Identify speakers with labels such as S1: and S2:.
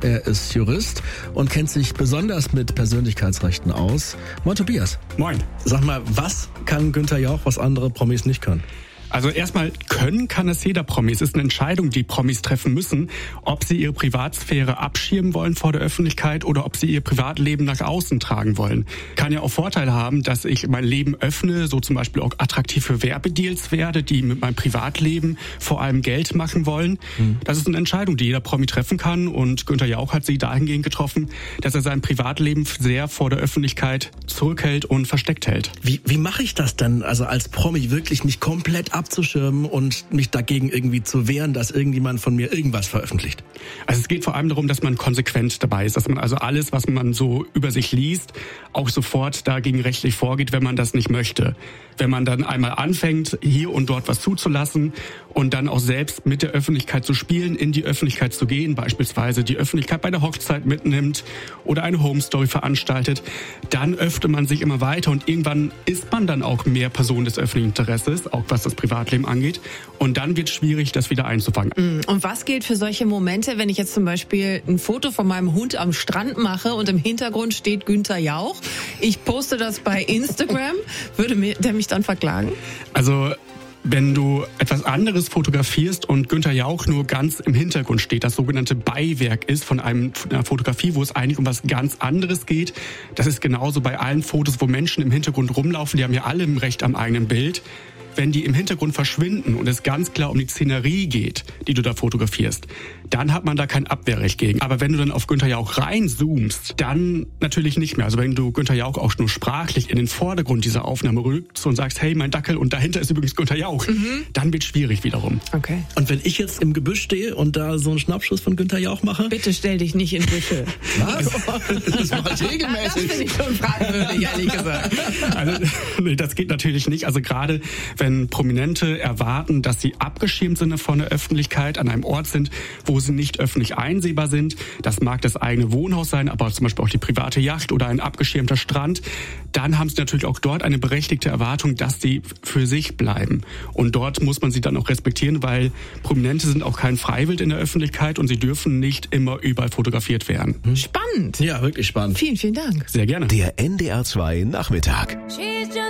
S1: Er ist Jurist und kennt sich besonders mit Persönlichkeitsrechten aus. Moin Tobias.
S2: Moin.
S1: Sag mal, was kann Günther Jauch, was andere Promis nicht können?
S2: Also erstmal können kann es jeder Promi. Es ist eine Entscheidung, die Promis treffen müssen, ob sie ihre Privatsphäre abschirmen wollen vor der Öffentlichkeit oder ob sie ihr Privatleben nach außen tragen wollen. Kann ja auch Vorteile haben, dass ich mein Leben öffne, so zum Beispiel auch attraktiv für Werbedeals werde, die mit meinem Privatleben vor allem Geld machen wollen. Das ist eine Entscheidung, die jeder Promi treffen kann, und Günther Jauch hat sie dahingehend getroffen, dass er sein Privatleben sehr vor der Öffentlichkeit zurückhält und versteckt hält.
S1: Wie mache ich das denn, also als Promi wirklich mich komplett abzuschirmen und mich dagegen irgendwie zu wehren, dass irgendjemand von mir irgendwas veröffentlicht?
S2: Also es geht vor allem darum, dass man konsequent dabei ist, dass man also alles, was man so über sich liest, auch sofort dagegen rechtlich vorgeht, wenn man das nicht möchte. Wenn man dann einmal anfängt, hier und dort was zuzulassen und dann auch selbst mit der Öffentlichkeit zu spielen, in die Öffentlichkeit zu gehen, beispielsweise die Öffentlichkeit bei der Hochzeit mitnimmt oder eine Homestory veranstaltet, dann öffnet man sich immer weiter und irgendwann ist man dann auch mehr Person des öffentlichen Interesses, auch was das Privatleben angeht, und dann wird es schwierig, das wieder einzufangen.
S3: Und was gilt für solche Momente, wenn ich jetzt zum Beispiel ein Foto von meinem Hund am Strand mache und im Hintergrund steht Günther Jauch? Ich poste das bei Instagram, würde der mich dann verklagen?
S2: Also wenn du etwas anderes fotografierst und Günther Jauch nur ganz im Hintergrund steht, das sogenannte Beiwerk ist von einer Fotografie, wo es eigentlich um was ganz anderes geht. Das ist genauso bei allen Fotos, wo Menschen im Hintergrund rumlaufen, die haben ja alle ein Recht am eigenen Bild. Wenn die im Hintergrund verschwinden und es ganz klar um die Szenerie geht, die du da fotografierst, dann hat man da kein Abwehrrecht gegen. Aber wenn du dann auf Günther Jauch reinzoomst, dann natürlich nicht mehr. Also wenn du Günther Jauch auch nur sprachlich in den Vordergrund dieser Aufnahme rückst und sagst, hey, mein Dackel, und dahinter ist übrigens Günther Jauch, dann wird es schwierig wiederum.
S3: Okay.
S1: Und wenn ich jetzt im Gebüsch stehe und da so einen Schnappschuss von Günther Jauch mache?
S3: Bitte stell dich nicht in Büsche.
S1: Was? Das mache ich regelmäßig.
S3: Das finde ich schon fragwürdig, ehrlich gesagt.
S2: Also, nee, das geht natürlich nicht. Also gerade wenn Prominente erwarten, dass sie abgeschirmt sind von der Öffentlichkeit, an einem Ort sind, wo sie nicht öffentlich einsehbar sind. Das mag das eigene Wohnhaus sein, aber zum Beispiel auch die private Yacht oder ein abgeschirmter Strand. Dann haben sie natürlich auch dort eine berechtigte Erwartung, dass sie für sich bleiben. Und dort muss man sie dann auch respektieren, weil Prominente sind auch kein Freiwild in der Öffentlichkeit und sie dürfen nicht immer überall fotografiert werden.
S3: Spannend.
S1: Ja, wirklich spannend.
S3: Vielen, vielen Dank.
S2: Sehr gerne.
S4: Der NDR 2 Nachmittag.